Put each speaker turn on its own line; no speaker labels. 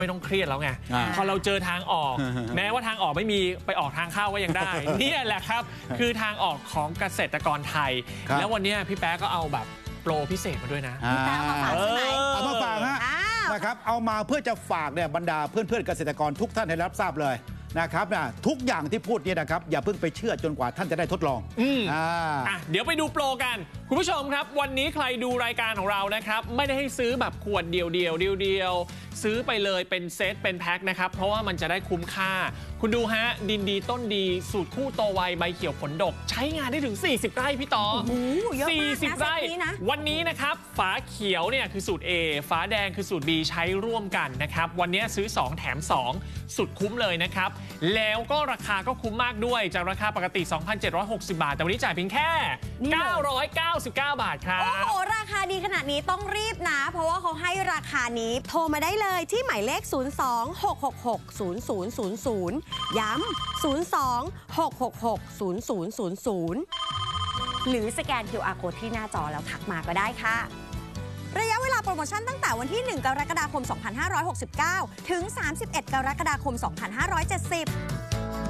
ไม่ต้องเครียดแล้วไงพอเราเจอทางออกแม้ว่าทางออกไม่มีไปออกทางเข้าก็ยังได้ นี่แหละครับคือทางออกของเกษตรกรไทยแล้ววันนี้พี่แป๊ะก็เอาแบบโปรพิเศษมาด้วยนะ
พี่แป๊ะมาฝากใช่ไหม
เอามาฝากฮะนะครับเอามาเพื่อจะฝากเนี่ยบรรดาเพื่อนๆเกษตรกรทุกท่านให้รับทราบเลยนะครับทุกอย่างที่พูดเนี่ยนะครับอย่าเพิ่งไปเชื่อจนกว่าท่านจะได้ทดลอง
เดี๋ยวไปดูโปรกันคุณผู้ชมครับวันนี้ใครดูรายการของเรานะครับไม่ได้ให้ซื้อแบบขวดเดียวซื้อไปเลยเป็นเซตเป็นแพ็คนะครับเพราะว่ามันจะได้คุ้มค่าคุณดูฮะดินดีต้นดีสูตรคู่โตไวใบเขียวผลดกใช้งานได้ถึง40 ไร่พี่ต่อ40 ไร่วันนี้นะครับฝาเขียวเนี่ยคือสูตร A ฝาแดงคือสูตร B ใช้ร่วมกันนะครับวันนี้ซื้อ2แถม2สุดคุ้มเลยนะครับแล้วก็ราคาก็คุ้มมากด้วยจากราคาปกติ 2,760 บาทแต่วันนี้จ่ายเพียงแค่999 บาทครับ
โอ้โหราคาดีขนาดนี้ต้องรีบนะเพราะว่าเขาให้ราคานี้โทรมาได้เลยที่หมายเลข02-666-0000ย้ำ02-666-0000หรือสแกน QR Code ที่หน้าจอแล้วทักมาก็ได้ค่ะระยะเวลาโปรโมชั่นตั้งแต่วันที่1 กรกฎาคม 2569 ถึง 31 กรกฎาคม 2570